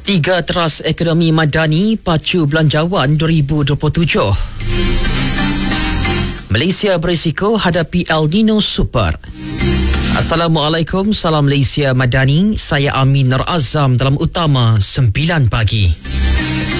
Tiga teras ekonomi madani pacu belanjawan 2027. Malaysia berisiko hadapi El Nino Super. Assalamualaikum, salam Malaysia Madani. Saya Amin Nur Azam dalam Utama 9 pagi.